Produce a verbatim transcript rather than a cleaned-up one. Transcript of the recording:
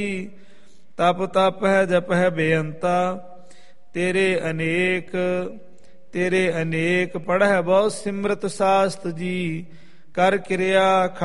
ਤਪ ਤਪ ਹੈ ਜਪ ਹੈ ਬੇਅੰਤਾ, ਤੇਰੇ ਅਨੇਕ ਤੇਰੇ ਅਨੇਕ ਪੜ੍ਹੈ ਬਹੁ ਸਿਮਰਤ ਸਾਸਤ ਜੀ। ਕਰ ਕਿਰਿਆ